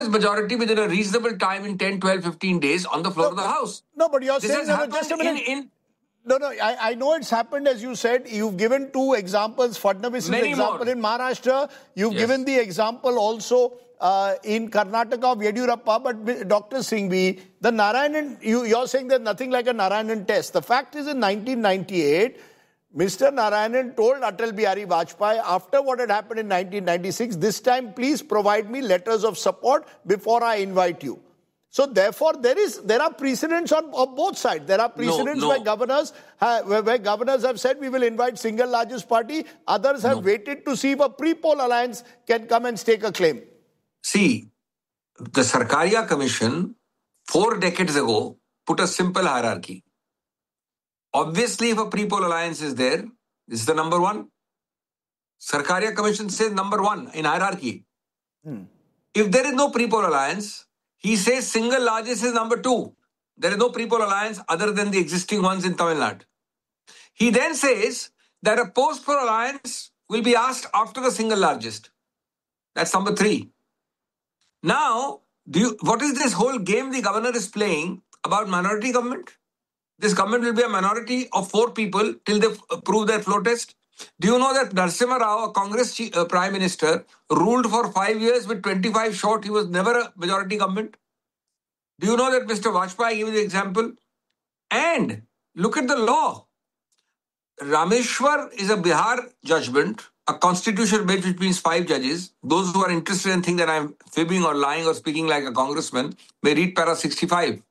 majority within a reasonable time in 10, 12, 15 days on the floor of the House. No, but you're This saying, has no, just a happened minute. No, I know it's happened, as you said. You've given two examples. Fadnavis' example in Maharashtra. You've given the example also in Karnataka of Yediyurappa. But Dr. Singhvi, the Narayanan, you're saying there's nothing like a Narayanan test. The fact is, in 1998, Mr. Narayanan told Atal Bihari Vajpayee, after what had happened in 1996, this time please provide me letters of support before I invite you. So therefore, there are precedents on both sides. There are precedents where governors have said we will invite single largest party. Others have waited to see if a pre-poll alliance can come and stake a claim. See, the Sarkaria Commission 4 decades ago put a simple hierarchy. Obviously, if a pre-poll alliance is there, this is the number one. Sarkaria Commission says number one in hierarchy. If there is no pre-poll alliance, he says single largest is number 2. There is no pre-poll alliance other than the existing ones in Tamil Nadu. He then says that a post-poll alliance will be asked after the single largest. That's number 3. Now, what is this whole game the governor is playing about minority government? This government will be a minority of 4 people till they prove their floor test. Do you know that Narasimha Rao, a Congress Prime Minister, ruled for 5 years with 25 short? He was never a majority government. Do you know that Mr. Vajpayee gave the example? And look at the law. Rameshwar is a Bihar judgment, a constitutional bench which means 5 judges. Those who are interested and think that I'm fibbing or lying or speaking like a congressman may read para 65.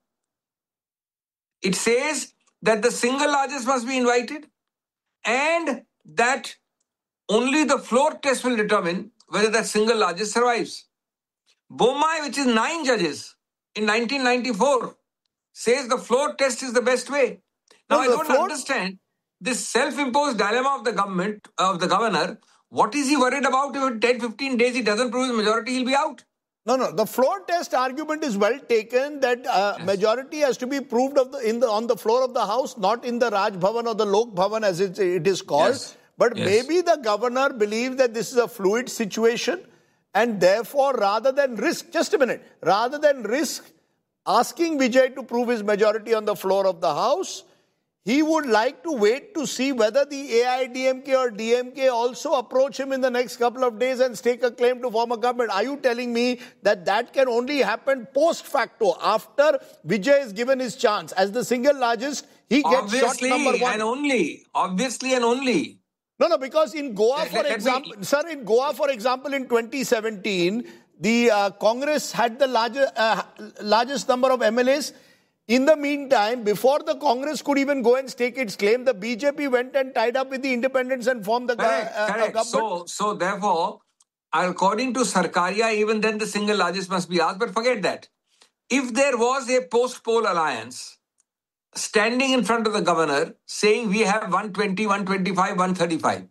It says that the single largest must be invited and that only the floor test will determine whether that single largest survives. Bomai, which is 9 judges in 1994, says the floor test is the best way. Now, I don't understand this self-imposed dilemma of the government, of the governor. What is he worried about if in 10, 15 days he doesn't prove his majority, he'll be out? No. The floor test argument is well taken that majority has to be proved on the floor of the House, not in the Raj Bhavan or the Lok Bhavan as it is called. Yes. But maybe the governor believes that this is a fluid situation and therefore rather than risk asking Vijay to prove his majority on the floor of the House, he would like to wait to see whether the AIDMK or DMK also approach him in the next couple of days and stake a claim to form a government. Are you telling me that can only happen post facto, after Vijay is given his chance? As the single largest, he gets shot number 1. Obviously and only. No, because in Goa, for example, in 2017, the Congress had the largest number of MLAs. In the meantime, before the Congress could even go and stake its claim, the BJP went and tied up with the independents and formed the government. So therefore, according to Sarkaria, even then the single largest must be asked. But forget that. If there was a post-poll alliance standing in front of the governor saying we have 120, 125, 135,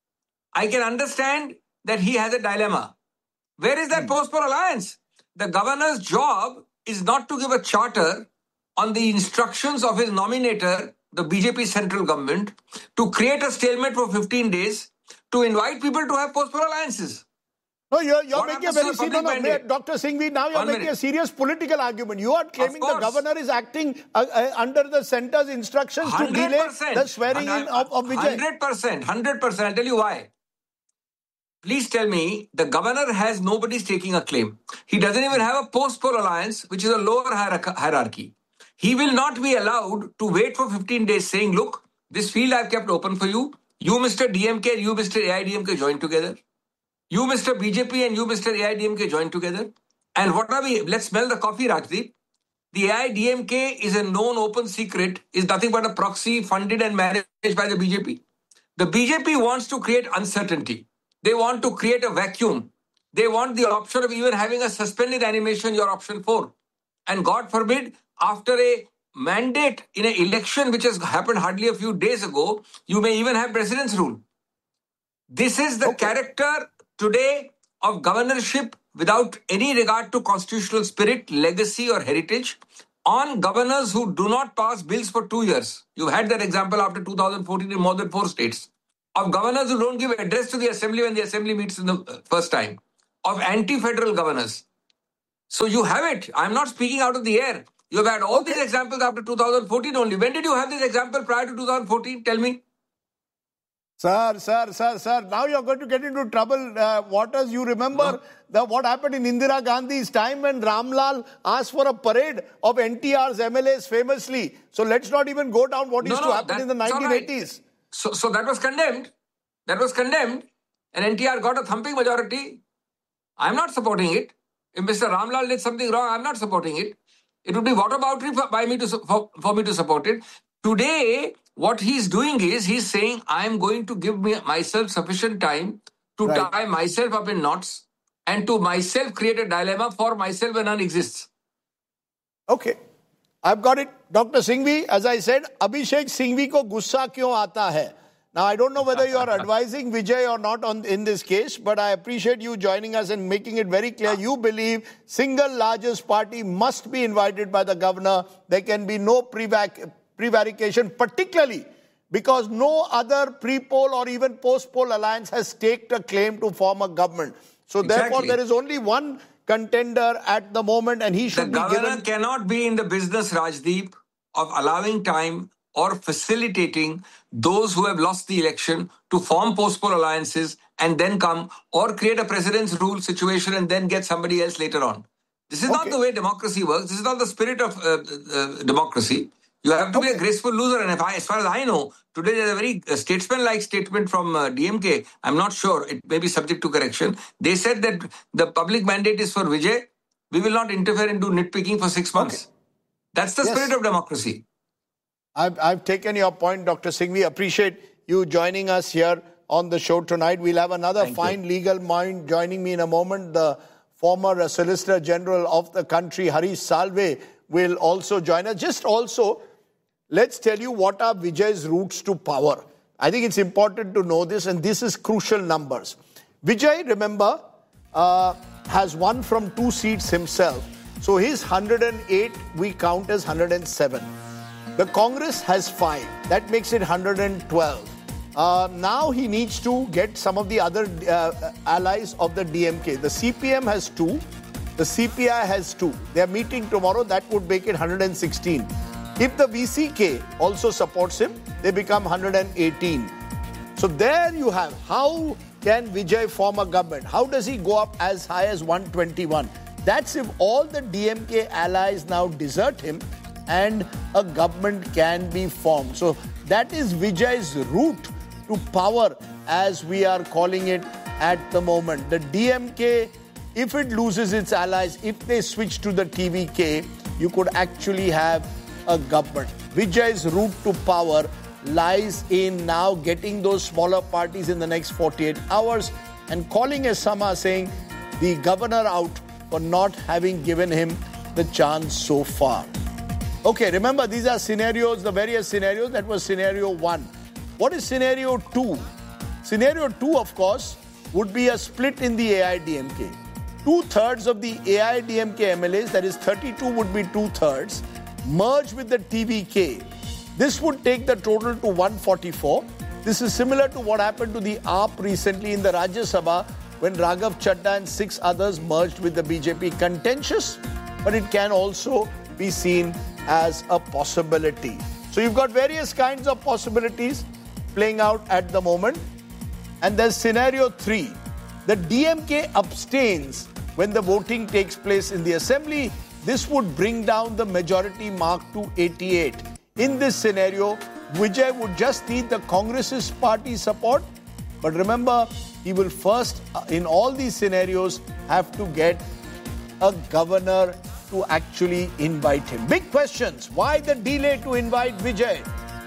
I can understand that he has a dilemma. Where is that post-poll alliance? The governor's job is not to give a charter on the instructions of his nominator, the BJP central government, to create a stalemate for 15 days to invite people to have post-poll alliances. No, you're making a very serious... Dr. Singhvi, now you're making a serious political argument. You are claiming the governor is acting under the centre's instructions to delay the swearing in of Vijay. 100%. I'll tell you why. Please tell me, the governor has nobody staking a claim. He doesn't even have a post-poll alliance, which is a lower hierarchy. He will not be allowed to wait for 15 days saying, look, this field I've kept open for you. You, Mr. DMK, and you, Mr. AIDMK, join together. You, Mr. BJP, and you, Mr. AIDMK, join together. And what are we? Let's smell the coffee, Rajdeep. The AIDMK is a known open secret, is nothing but a proxy funded and managed by the BJP. The BJP wants to create uncertainty. They want to create a vacuum. They want the option of even having a suspended animation, your option 4. And God forbid, after a mandate in an election which has happened hardly a few days ago, you may even have president's rule. This is the character today of governorship without any regard to constitutional spirit, legacy or heritage on governors who do not pass bills for 2 years. You've had that example after 2014 in more than 4 states. Of governors who don't give address to the assembly when the assembly meets in the first time. Of anti-federal governors. So you have it. I'm not speaking out of the air. You have had all these examples after 2014 only. When did you have this example prior to 2014? Tell me. Sir. Now you're going to get into trouble. Waters, you remember what happened in Indira Gandhi's time when Ramlal asked for a parade of NTR's MLAs famously. So let's not even go down what used to happen in the 1980s. Right. So that was condemned. That was condemned. And NTR got a thumping majority. I'm not supporting it. If Mr. Ramlal did something wrong, I'm not supporting it. It would be whataboutery for me to support it. Today, what he's doing is he's saying, I'm going to give myself sufficient time to tie myself up in knots and to myself create a dilemma for myself when none exists. Okay. I've got it. Dr. Singhvi, as I said, Abhishek Singhvi ko gussa kyun aata hai? Now, I don't know whether you are advising Vijay or not in this case, but I appreciate you joining us and making it very clear. You believe single largest party must be invited by the governor. There can be no prevarication, particularly because no other pre-poll or even post-poll alliance has staked a claim to form a government. So therefore, there is only one contender at the moment and he should be given... The governor cannot be in the business, Rajdeep, of allowing time or facilitating those who have lost the election to form post-poll alliances and then come, or create a president's rule situation and then get somebody else later on. This is not the way democracy works. This is not the spirit of democracy. You have to be a graceful loser. And as far as I know, today there's a very statesman-like statement from DMK. I'm not sure. It may be subject to correction. They said that the public mandate is for Vijay. We will not interfere and do nitpicking for 6 months. That's the spirit of democracy. I've taken your point, Dr. Singhvi. Appreciate you joining us here on the show tonight. We'll have another fine legal mind joining me in a moment. The former Solicitor General of the country, Harish Salve, will also join us. Just also, let's tell you what are Vijay's routes to power. I think it's important to know this, and this is crucial numbers. Vijay, remember, has won from 2 seats himself. So his 108 we count as 107. The Congress has 5. That makes it 112. Now he needs to get some of the other allies of the DMK. The CPM has 2. The CPI has 2. They are meeting tomorrow. That would make it 116. If the VCK also supports him, they become 118. So there you have. How can Vijay form a government? How does he go up as high as 121? That's if all the DMK allies now desert him and a government can be formed. So that is Vijay's route to power, as we are calling it at the moment. The DMK, if it loses its allies, if they switch to the TVK, you could actually have a government. Vijay's route to power lies in now getting those smaller parties in the next 48 hours and calling a Sama saying the governor out for not having given him the chance so far. Okay, remember these are scenarios, the various scenarios. That was scenario 1. What is scenario 2? Scenario 2, of course, would be a split in the AIDMK. 2/3 of the AIDMK MLAs, that is 32 would be 2/3, merge with the TVK. This would take the total to 144. This is similar to what happened to the AAP recently in the Rajya Sabha when Raghav Chadda and 6 others merged with the BJP. Contentious, but it can also be seen as a possibility. So you've got various kinds of possibilities playing out at the moment. And there's scenario 3. The DMK abstains when the voting takes place in the assembly. This would bring down the majority mark to 88. In this scenario, Vijay would just need the Congress's party support. But remember, he will first, in all these scenarios, have to get a governor to actually invite him. Big questions. Why the delay to invite Vijay?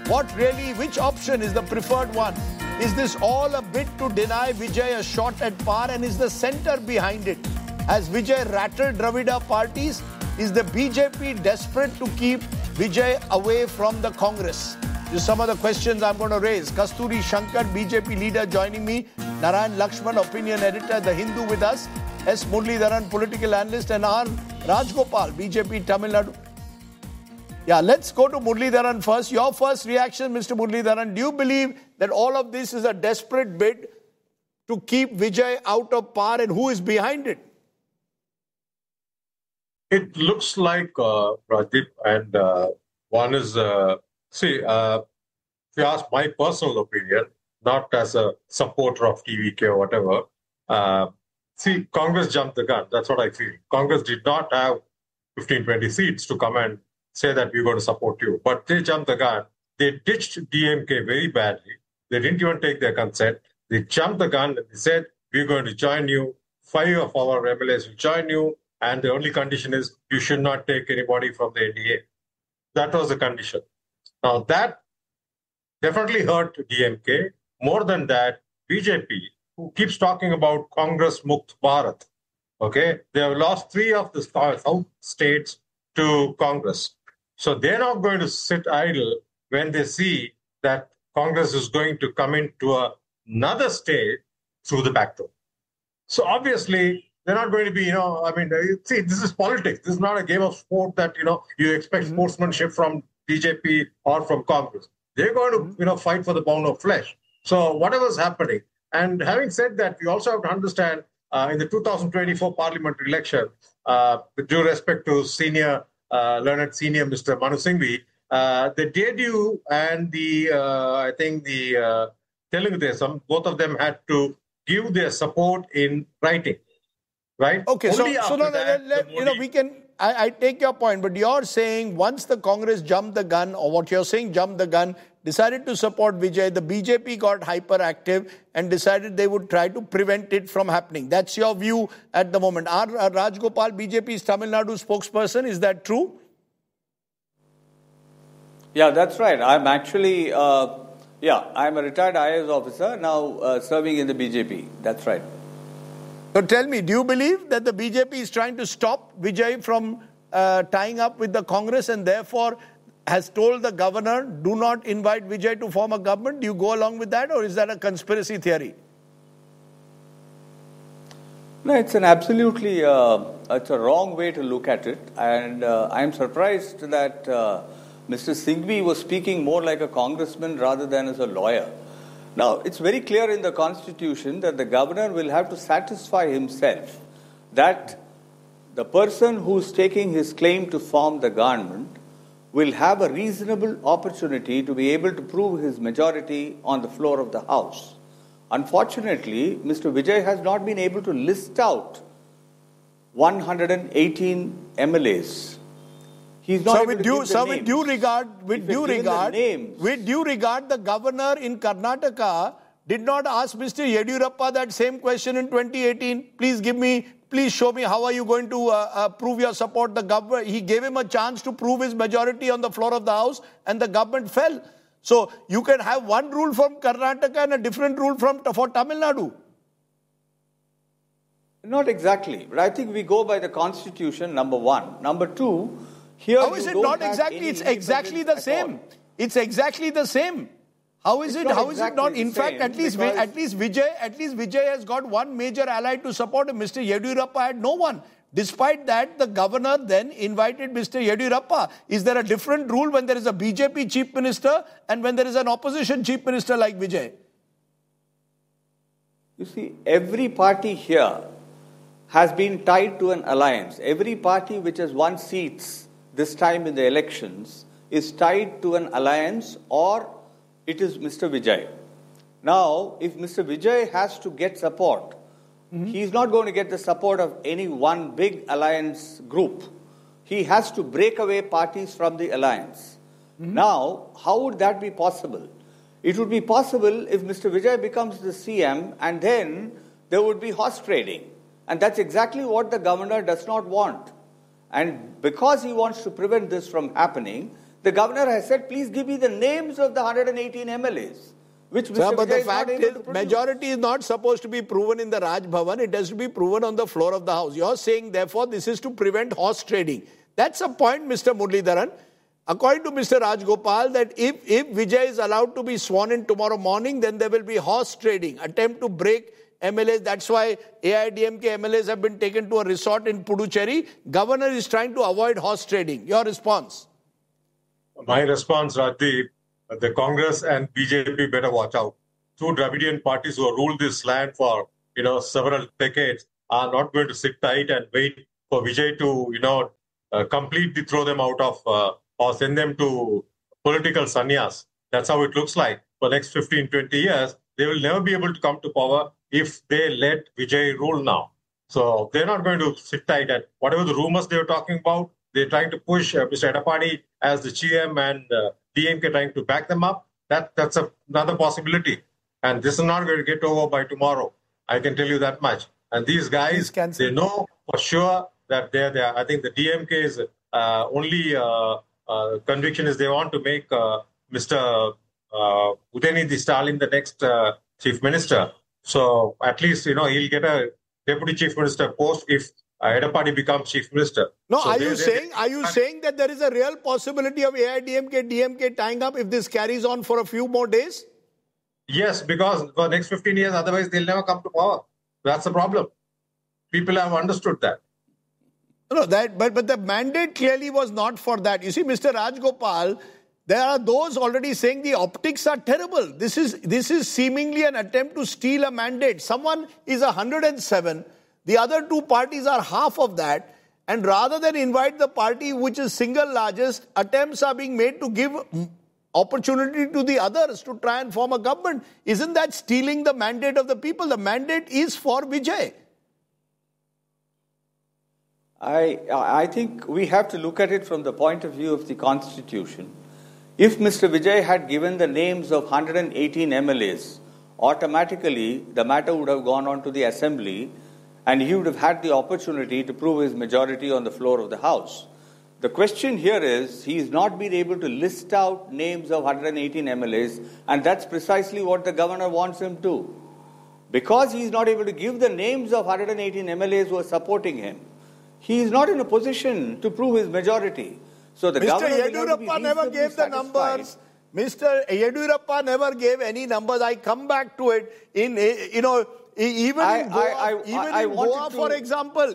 Which option is the preferred one? Is this all a bid to deny Vijay a shot at power, and is the center behind it? Has Vijay rattled Dravida parties? Is the BJP desperate to keep Vijay away from the Congress? These are some of the questions I'm going to raise. Kasturi Shankar, BJP leader, joining me. Narayan Lakshman, opinion editor, The Hindu, with us. S. Muralidharan, political analyst, and R. Rajgopal, BJP Tamil Nadu. Yeah, let's go to Muralidharan first. Your first reaction, Mr. Muralidharan. Do you believe that all of this is a desperate bid to keep Vijay out of power, and who is behind it? It looks like, Rajdeep, and one is, if you ask my personal opinion, not as a supporter of TVK or whatever, Congress jumped the gun. That's what I feel. Congress did not have 15, 20 seats to come and say that we're going to support you. But they jumped the gun. They ditched DMK very badly. They didn't even take their consent. They jumped the gun and they said, we're going to join you. 5 of our MLAs will join you. And the only condition is you should not take anybody from the NDA. That was the condition. Now, that definitely hurt DMK. More than that, BJP, who keeps talking about Congress Mukt Bharat, okay, they have lost 3 of the South states to Congress. So they're not going to sit idle when they see that Congress is going to come into another state through the back door. So obviously, they're not going to be, this is politics. This is not a game of sport that, you expect sportsmanship from BJP or from Congress. They're going to, fight for the pound of flesh. So whatever's happening. And having said that, we also have to understand in the 2024 parliamentary election, with due respect to learned senior Mr. Manu Singhvi, the JDU and the Telugu Desam, both of them had to give their support in writing, right? Okay, I take your point, but you're saying once the Congress jumped the gun, or what you're saying, jumped the gun, decided to support Vijay, the BJP got hyperactive and decided they would try to prevent it from happening. That's your view at the moment. R. Rajgopal, BJP's Tamil Nadu spokesperson, is that true? Yeah, that's right. I'm actually, I'm a retired IAS officer, now serving in the BJP. That's right. So tell me, do you believe that the BJP is trying to stop Vijay from tying up with the Congress and therefore has told the governor, do not invite Vijay to form a government? Do you go along with that, or is that a conspiracy theory? No, it's an absolutely, it's a wrong way to look at it. And I'm surprised that Mr. Singhvi was speaking more like a congressman rather than as a lawyer. Now, it's very clear in the Constitution that the governor will have to satisfy himself that the person who's taking his claim to form the government will have a reasonable opportunity to be able to prove his majority on the floor of the House. Unfortunately, Mr. Vijay has not been able to list out 118 MLAs. He's not with due regard, the governor in Karnataka did not ask Mr. Yediyurappa that same question in 2018. Please show me how are you going to prove your support. The government, he gave him a chance to prove his majority on the floor of the House, and the government fell. So you can have one rule from Karnataka and a different rule for Tamil Nadu. Not exactly, but I think we go by the Constitution, number one. Number two, here how is it not exactly? It's exactly the same. It's exactly the same. How is it not? In fact, at least Vijay has got one major ally to support him. Mr. Yediyurappa had no one. Despite that, the governor then invited Mr. Yediyurappa. Is there a different rule when there is a BJP chief minister and when there is an opposition chief minister like Vijay? You see, every party here has been tied to an alliance. Every party which has won seats this time in the elections is tied to an alliance, or it is Mr. Vijay. Now, if Mr. Vijay has to get support, he's not going to get the support of any one big alliance group. He has to break away parties from the alliance. Now, how would that be possible? It would be possible if Mr. Vijay becomes the CM, and then there would be horse trading. And that's exactly what the governor does not want. And because he wants to prevent this from happening, the governor has said, please give me the names of the 118 MLAs. Which Mr. But the fact is, majority is not supposed to be proven in the Raj Bhavan. It has to be proven on the floor of the House. You're saying, therefore, this is to prevent horse trading. That's a point, Mr. Muralidharan. According to Mr. Rajgopal, that if Vijay is allowed to be sworn in tomorrow morning, then there will be horse trading, attempt to break MLAs. That's why AIDMK MLAs have been taken to a resort in Puducherry. Governor is trying to avoid horse trading. Your response? My response, Rajdeep, the Congress and BJP better watch out. Two Dravidian parties who have ruled this land for, several decades are not going to sit tight and wait for Vijay to, completely throw them out of or send them to political sannyas. That's how it looks like. For the next 15, 20 years, they will never be able to come to power if they let Vijay rule now. So they're not going to sit tight at whatever the rumors they were talking about. They're trying to push Mr. Edappadi as the GM and DMK trying to back them up. That's another possibility. And this is not going to get over by tomorrow. I can tell you that much. And these guys, they know for sure that they're there. I think the DMK's only conviction is they want to make Mr. Udayanidhi Stalin the next chief minister. So at least, he'll get a deputy chief minister post if Edappadi becomes chief minister. No, so are you saying that there is a real possibility of AIADMK, DMK tying up if this carries on for a few more days? Yes, because for the next 15 years, otherwise they'll never come to power. That's the problem. People have understood that. No, but the mandate clearly was not for that. You see, Mr. Rajgopal, there are those already saying the optics are terrible. This is seemingly an attempt to steal a mandate. Someone is 107. The other two parties are half of that. And rather than invite the party which is single largest, attempts are being made to give opportunity to the others to try and form a government. Isn't that stealing the mandate of the people? The mandate is for Vijay. I think we have to look at it from the point of view of the Constitution. If Mr. Vijay had given the names of 118 MLAs, automatically the matter would have gone on to the Assembly and he would have had the opportunity to prove his majority on the floor of the House. The question here is, he has not been able to list out names of 118 MLAs, and that's precisely what the governor wants him to. Because he is not able to give the names of 118 MLAs who are supporting him, he is not in a position to prove his majority. So the Mr. Yediyurappa never gave the numbers. Mr. Yediyurappa never gave any numbers. I come back to it. Even in Goa, for example,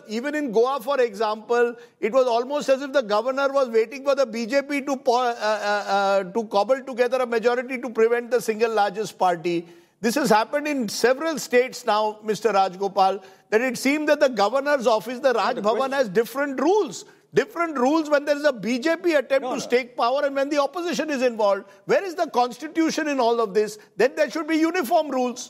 it was almost as if the governor was waiting for the BJP to cobble together a majority to prevent the single largest party. This has happened in several states now, Mr. Rajgopal, that it seems that the governor's office, the Raj Bhavan, has different rules. Different rules when there is a BJP attempt to stake power and when the opposition is involved. Where is the constitution in all of this? Then there should be uniform rules.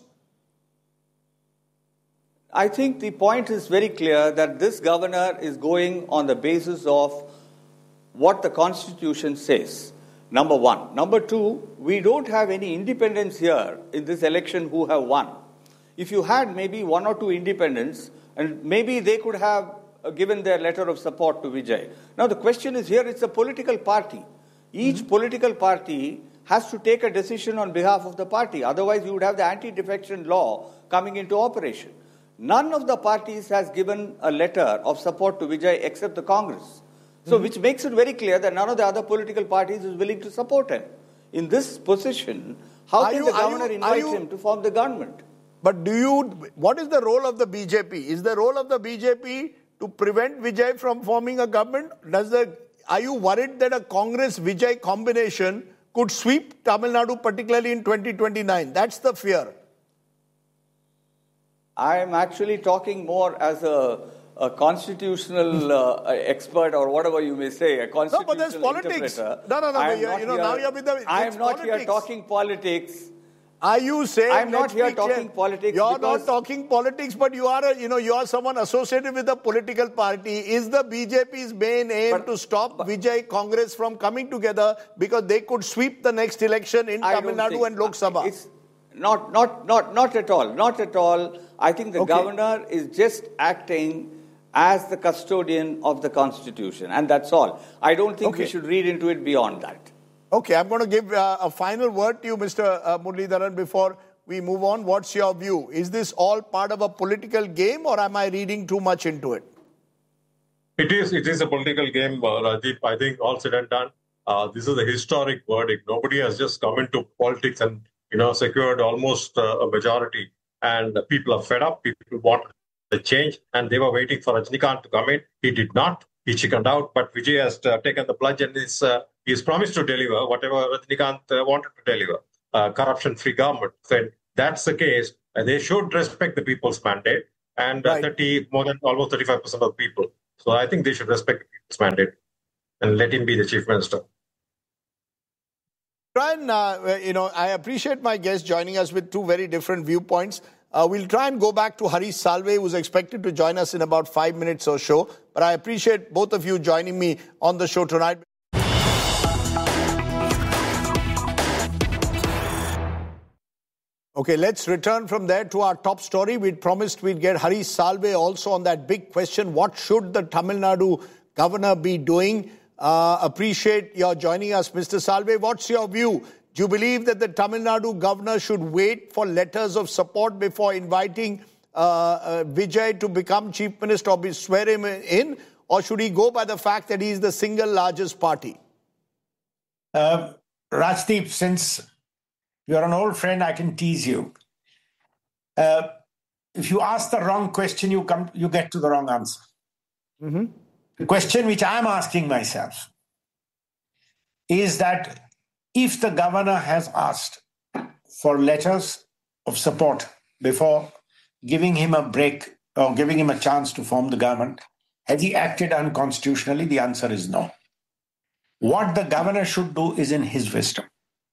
I think the point is very clear that this governor is going on the basis of what the Constitution says. Number one. Number two, we don't have any independents here in this election who have won. If you had maybe one or two independents, and maybe they could have given their letter of support to Vijay. Now the question is here, it's a political party. Each political party has to take a decision on behalf of the party. Otherwise, you would have the anti-defection law coming into operation. None of the parties has given a letter of support to Vijay except the Congress. So which makes it very clear that none of the other political parties is willing to support him. In this position, how can the governor invite him to form the government? But what is the role of the BJP? Is the role of the BJP to prevent Vijay from forming a government? Are you worried that a Congress-Vijay combination could sweep Tamil Nadu, particularly in 2029? That's the fear. I am actually talking more as a constitutional expert, or whatever you may say, a constitutional but there's politics. Interpreter. I am not here talking politics. Are you saying? I'm not here talking politics. You're not talking politics, but you are someone associated with a political party. Is the BJP's main aim to stop Vijay Congress from coming together because they could sweep the next election in Tamil Nadu and Lok Sabha? It's not at all. Not at all. I think the governor is just acting as the custodian of the Constitution, and that's all. I don't think we should read into it beyond that. Okay, I'm going to give a final word to you, Mr. Muralidharan, before we move on. What's your view? Is this all part of a political game, or am I reading too much into it? It is a political game, Rajiv. I think all said and done, this is a historic verdict. Nobody has just come into politics and secured almost a majority. And people are fed up. People want the change, and they were waiting for Rajinikanth to come in. He did not. He chickened out. But Vijay has taken the plunge and he's promised to deliver whatever Rajinikanth wanted to deliver. Corruption-free government. So if that's the case, they should respect the people's mandate. And almost 35% of people. So I think they should respect his mandate and let him be the chief minister. Brian, I appreciate my guest joining us with two very different viewpoints. We'll try and go back to Harish Salve, who's expected to join us in about 5 minutes or so. But I appreciate both of you joining me on the show tonight. Okay, let's return from there to our top story. We'd promised we'd get Harish Salve also on that big question. What should the Tamil Nadu governor be doing? Appreciate your joining us, Mr. Salve. What's your view? Do you believe that the Tamil Nadu governor should wait for letters of support before inviting Vijay to become chief minister or swear him in? Or should he go by the fact that he's the single largest party? Rajdeep, since you're an old friend, I can tease you. If you ask the wrong question, you get to the wrong answer. Mm-hmm. The question which I'm asking myself is that if the governor has asked for letters of support before giving him a break or giving him a chance to form the government, has he acted unconstitutionally? The answer is no. What the governor should do is in his wisdom.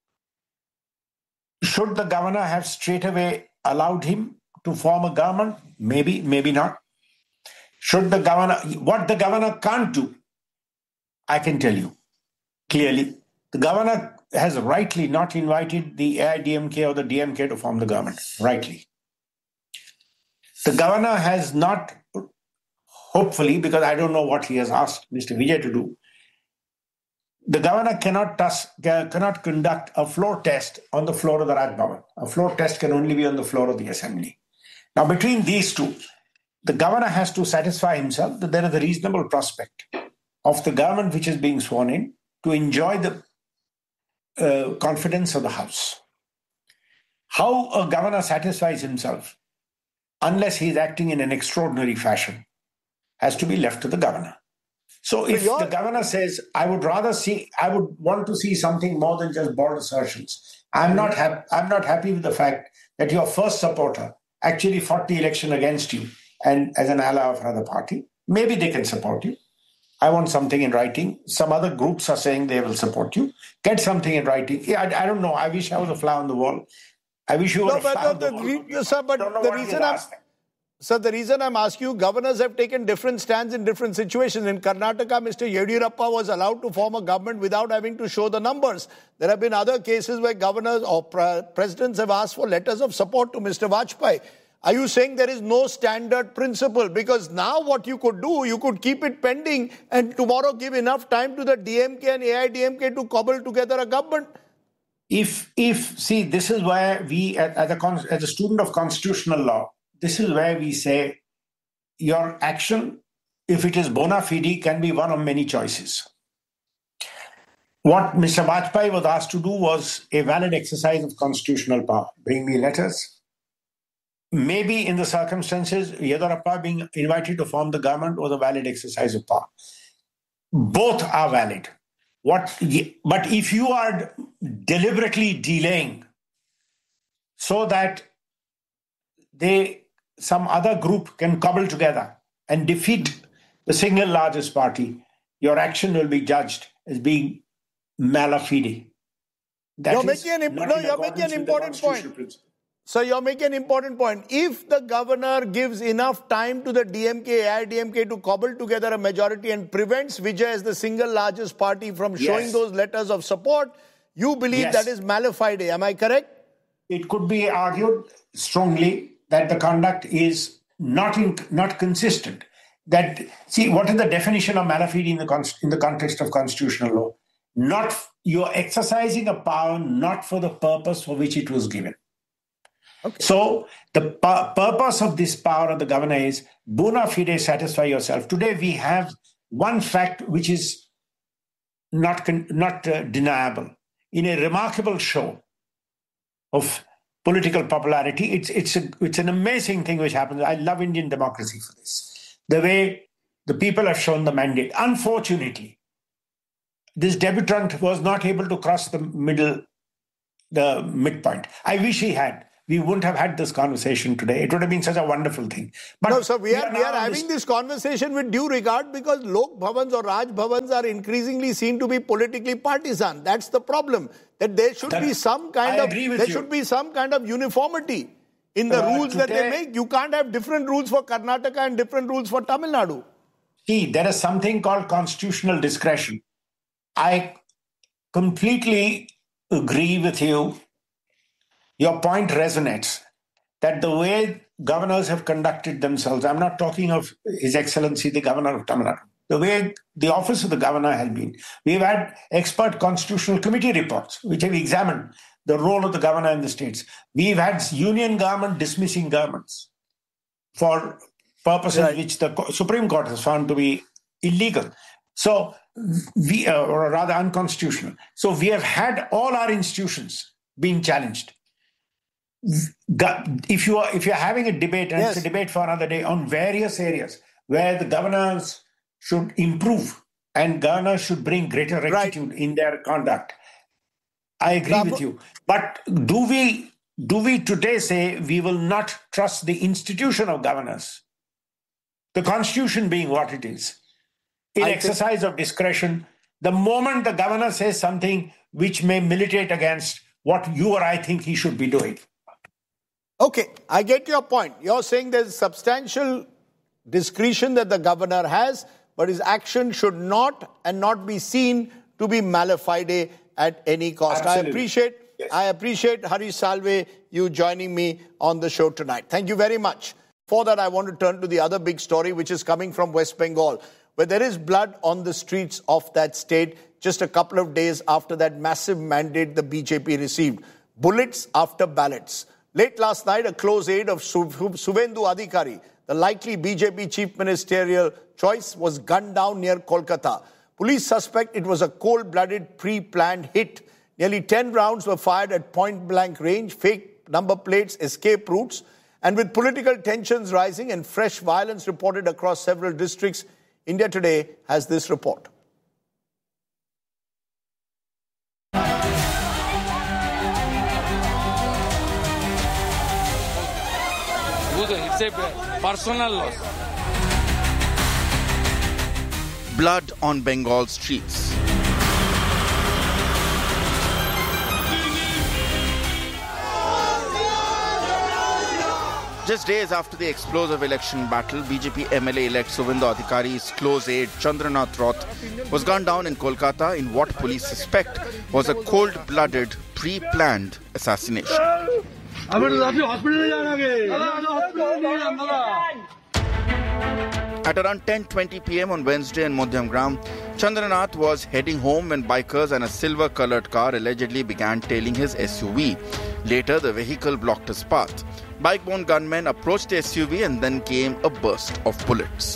Should the governor have straight away allowed him to form a government? Maybe, maybe not. Should the governor, what the governor can't do, I can tell you clearly. The governor has rightly not invited the AIDMK or the DMK to form the government, rightly. The governor has not, hopefully, because I don't know what he has asked Mr. Vijay to do, the governor cannot conduct a floor test on the floor of the Raj Bhavan. A floor test can only be on the floor of the assembly. Now, between these two, the governor has to satisfy himself that there is a reasonable prospect of the government which is being sworn in to enjoy the confidence of the House. How a governor satisfies himself, unless he is acting in an extraordinary fashion, has to be left to the governor. So if the governor says, I would want to see something more than just bold assertions. I'm not happy with the fact that your first supporter actually fought the election against you and as an ally of another party. Maybe they can support you. I want something in writing. Some other groups are saying they will support you. Get something in writing. Yeah, I don't know. I wish I was a fly on the wall. I wish you were a fly on the wall. Sir, the reason I'm asking you, governors have taken different stands in different situations. In Karnataka, Mr. Yediyurappa was allowed to form a government without having to show the numbers. There have been other cases where governors or presidents have asked for letters of support to Mr. Vajpayee. Are you saying there is no standard principle? Because now what you could do, you could keep it pending and tomorrow give enough time to the DMK and AIDMK to cobble together a government. See, this is where we, as a student of constitutional law, this is where we say your action, if it is bona fide, can be one of many choices. What Mr. Vajpayee was asked to do was a valid exercise of constitutional power. Bring me letters. Maybe in the circumstances, Yediyurappa being invited to form the government was a valid exercise of power. Both are valid. But if you are deliberately delaying so that some other group can cobble together and defeat the single largest party, your action will be judged as being mala fide. You're making an important point. So you're making an important point. If the governor gives enough time to the DMK, AIDMK to cobble together a majority and prevents Vijay as the single largest party from showing those letters of support, you believe that is mala fide. Am I correct? It could be argued strongly that the conduct is not consistent. What is the definition of mala fide in the context of constitutional law? You're exercising a power not for the purpose for which it was given. Okay. So the purpose of this power of the governor is bona fide, satisfy yourself. Today we have one fact which is not deniable. In a remarkable show of political popularity, it's an amazing thing which happens. I love Indian democracy for this. The way the people have shown the mandate. Unfortunately, this debutant was not able to cross the midpoint. I wish he had. we wouldn't have had this conversation today. It would have been such a wonderful thing. But no, sir, we are having this conversation with due regard because Lok Bhavans or Raj Bhavans are increasingly seen to be politically partisan. That's the problem. That there should be some kind of uniformity in the rules that they make. You can't have different rules for Karnataka and different rules for Tamil Nadu. See, there is something called constitutional discretion. I completely agree with you. Your point resonates that the way governors have conducted themselves, I'm not talking of His Excellency, the Governor of Tamil Nadu, the way the office of the governor has been. We've had expert constitutional committee reports which have examined the role of the governor in the states. We've had union government dismissing governments for purposes which the Supreme Court has found to be illegal. So or rather unconstitutional. So we have had all our institutions being challenged. If you're having a debate, and it's a debate for another day, on various areas where the governors should improve and governors should bring greater rectitude in their conduct, I agree with you. But do we today say we will not trust the institution of governors? The Constitution being what it is, in exercise of discretion, the moment the governor says something which may militate against what you or I think he should be doing. Okay, I get your point. You're saying there's substantial discretion that the governor has, but his action should not be seen to be mala fide at any cost. Absolutely. I appreciate Harish Salve, you joining me on the show tonight. Thank you very much. For that, I want to turn to the other big story, which is coming from West Bengal, where there is blood on the streets of that state just a couple of days after that massive mandate the BJP received. Bullets after ballots. Late last night, a close aide of Suvendu Adhikari, the likely BJP chief ministerial choice, was gunned down near Kolkata. Police suspect it was a cold-blooded, pre-planned hit. Nearly 10 rounds were fired at point-blank range, fake number plates, escape routes. And with political tensions rising and fresh violence reported across several districts, India Today has this report. It's a personal loss. Blood on Bengal streets. Just days after the explosive election battle, BJP MLA-elect Suvendu Adhikari's close aide Chandranath Roth was gunned down in Kolkata in what police suspect was a cold-blooded, pre-planned assassination. At around 10:20 p.m. on Wednesday in Madhyamgram, Chandranath was heading home when bikers and a silver-coloured car allegedly began tailing his SUV. Later, the vehicle blocked his path. Bike-bound gunmen approached the SUV and then came a burst of bullets.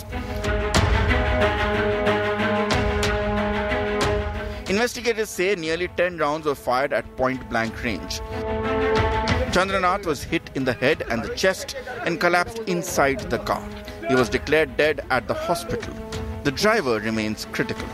Investigators say nearly 10 rounds were fired at point-blank range. Chandranath was hit in the head and the chest and collapsed inside the car. He was declared dead at the hospital. The driver remains critical.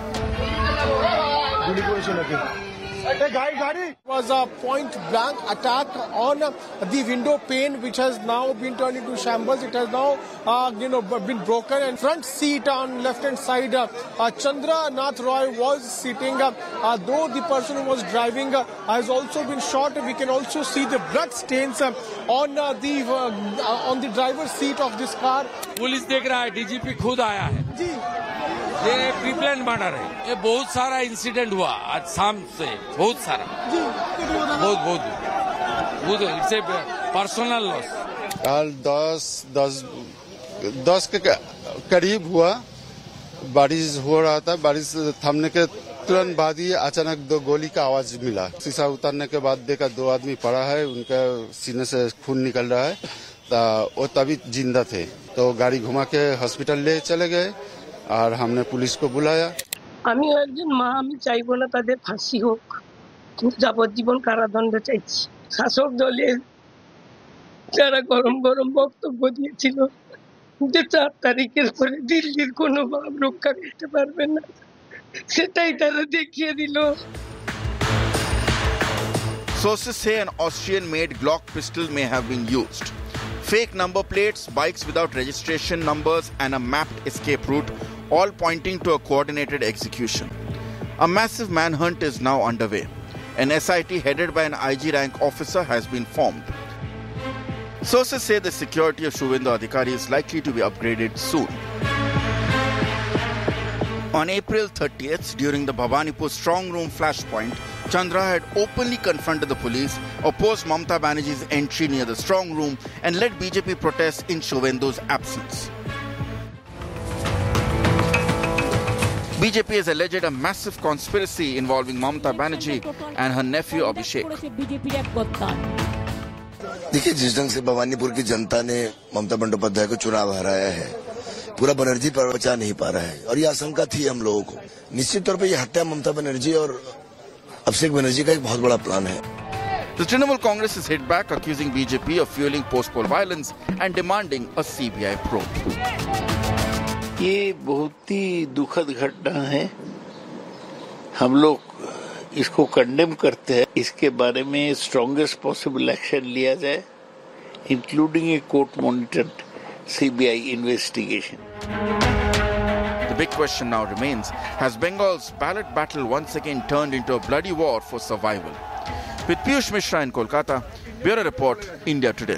It was a point-blank attack on the window pane, which has now been turned into shambles. It has now, been broken. And front seat on left-hand side, Chandranath Roy was sitting. Though the person who was driving has also been shot, we can also see the blood stains on the driver's seat of this car. Police देख रहा है, DGP खुद आया है. जी. ये pre plan murder है. ये बहुत सारा इंसिडेंट हुआ आज शाम से, बहुत सारा. बहुत. It's a personal loss. कल 10 के करीब हुआ. बारिश हो रहा था. बारिश थमने के तुरंत बाद ही अचानक 2 गोली का आवाज मिला. शीशा उतारने के बाद देखा 2 आदमी पड़ा है. उनका सीने से खून निकल रहा है. वो तभी जिंदा थे. तो गाड़ी घुमा के हॉस्पिटल ले चले गए और हमने पुलिस को बुलाया. আমি একজন মা, আমি চাইবো না তাদের ফাঁসি হোক, কিন্তু যাবজ্জীবন কারাদণ্ড চাইছি. শাসক দলের যারা গরম গরম বক্তব্য দিয়েছিল যে 4 তারিখের পরে দিল্লির কোনো ভাব রক্ষা করতে পারবে না, সেটাই তারা দেখিয়ে দিল. Sources say an Austrian-made Glock pistol may have been used. Fake number plates, bikes without registration numbers, and a mapped escape route, all pointing to a coordinated execution. A massive manhunt is now underway. An SIT headed by an IG rank officer has been formed. Sources say the security of Shubhendu Adhikari is likely to be upgraded soon. On April 30th, during the Bhawanipur strong room flashpoint, Chandra had openly confronted the police, opposed Mamata Banerjee's entry near the strong room, and led BJP protests in Shubhendu's absence. BJP has alleged a massive conspiracy involving Mamata Banerjee and her nephew Abhishek. देखिए, जिस ढंग से भवानीपुर की जनता ने ममता बंदोपाध्याय को चुनाव हराया है, पूरा बनर्जी पर बचा नहीं पा रहा है और ये आशंका थी हम लोगों को। निश्चित तौर पे ये हत्या ममता बनर्जी और अभिषेक बनर्जी का एक बहुत बड़ा प्लान है। The Trinamool Congress is hit back, accusing BJP of fueling post-poll violence and demanding a CBI probe. ये बहुत ही दुखद घटना है। हम लोग इसको कंडेम करते हैं। इसके बारे में स्ट्रॉन्गेस्ट पॉसिबल एक्शन लिया जाए, including a court monitored CBI investigation. The big question now remains, has Bengal's ballot battle once again turned into a bloody war for survival? With Piyush Mishra in Kolkata, Bureau Report, India Today.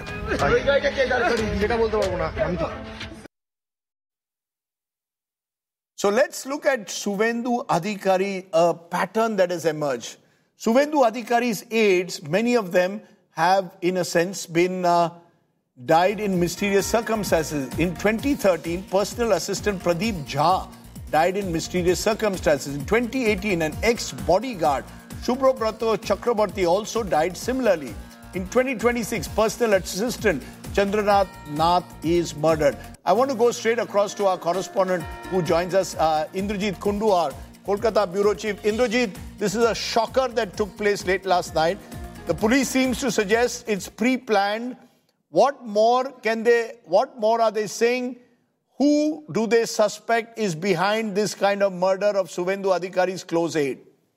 So let's look at Shubhendu Adhikari, a pattern that has emerged. Shubhendu Adhikari's aides, many of them have, in a sense, been died in mysterious circumstances. In 2013, personal assistant Pradeep Jha died in mysterious circumstances. In 2018, an ex-bodyguard, Shubhrobrato Chakraborty, also died similarly. In 2026, personal assistant Chandranath Nath is murdered. I want to go straight across to our correspondent who joins us, Indrajit Kundu, our Kolkata bureau chief. Indrajit, this is a shocker that took place late last night. The police seems to suggest it's pre-planned. What more are they saying? Who do they suspect is behind this kind of murder of Shubhendu Adhikari's close aide?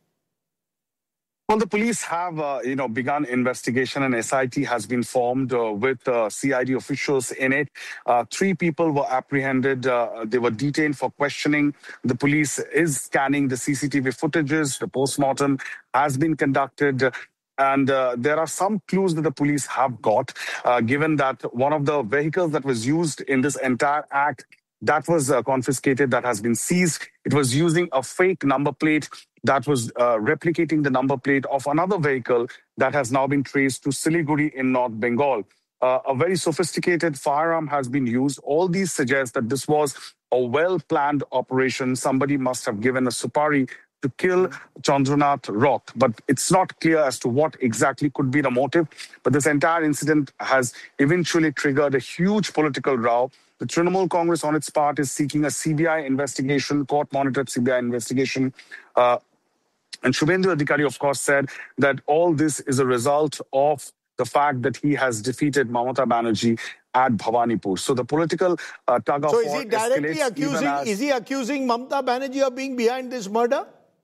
Well, the police have, begun investigation. An SIT has been formed with CID officials in it. 3 people were apprehended. They were detained for questioning. The police is scanning the CCTV footages. The postmortem has been conducted. And there are some clues that the police have got, given that one of the vehicles that was used in this entire act, that was confiscated, that has been seized. It was using a fake number plate that was replicating the number plate of another vehicle that has now been traced to Siliguri in North Bengal. A very sophisticated firearm has been used. All these suggest that this was a well-planned operation. Somebody must have given a supari to kill Chandranath Roth, but it's not clear as to what exactly could be the motive. But this entire incident has eventually triggered a huge political row. The Trinamool Congress, on its part, is seeking a CBI investigation, court-monitored CBI investigation. And Shubhendu Adhikari, of course, said that all this is a result of the fact that he has defeated Mamata Banerjee at Bhawanipur. So the political tug-of-war. So is he directly accusing Mamata Banerjee of being behind this murder?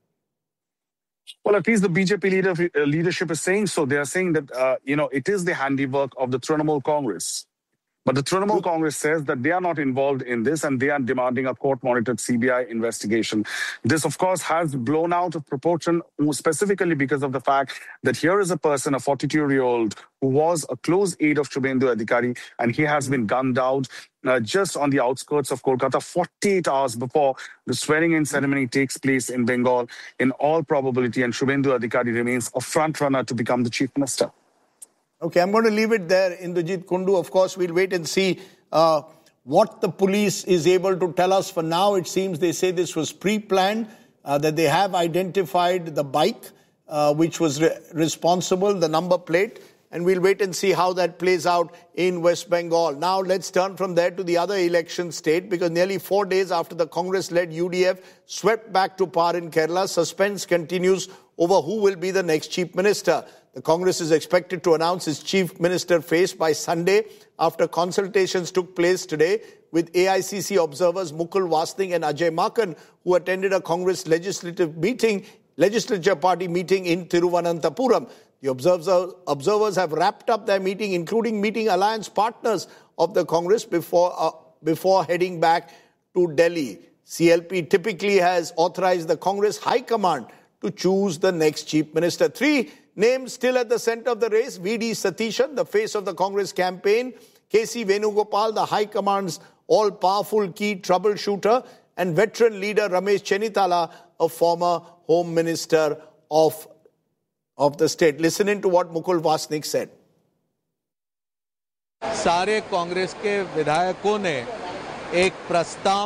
Well, at least the BJP leadership is saying so. They are saying that, it is the handiwork of the Trinamool Congress. But the Trinamool Congress says that they are not involved in this and they are demanding a court-monitored CBI investigation. This, of course, has blown out of proportion, specifically because of the fact that here is a person, a 42-year-old, who was a close aide of Shubhendu Adhikari, and he has been gunned out just on the outskirts of Kolkata 48 hours before the swearing-in ceremony takes place in Bengal, in all probability, and Shubhendu Adhikari remains a front-runner to become the chief minister. Okay, I'm going to leave it there, Indrajit Kundu. Of course, we'll wait and see what the police is able to tell us. For now, it seems they say this was pre-planned, that they have identified the bike which was responsible, the number plate, and we'll wait and see how that plays out in West Bengal. Now, let's turn from there to the other election state, because nearly 4 days after the Congress-led UDF swept back to power in Kerala, suspense continues over who will be the next chief minister. The Congress is expected to announce its chief minister face by Sunday after consultations took place today with AICC observers Mukul Wasning and Ajay Makan, who attended a Congress legislature party meeting in Thiruvananthapuram. The observers have wrapped up their meeting, including meeting alliance partners of the Congress before heading back to Delhi. CLP typically has authorized the Congress High Command to choose the next Chief Minister. 3 names still at the center of the race: V.D. Satishan, the face of the Congress campaign; K.C. Venugopal, the High Command's all-powerful key troubleshooter; and veteran leader Ramesh Chennithala, a former Home Minister of the state. Listen in to what Mukul Vasnik said. सारे कांग्रेस के विधायकों ने एक प्रस्ताव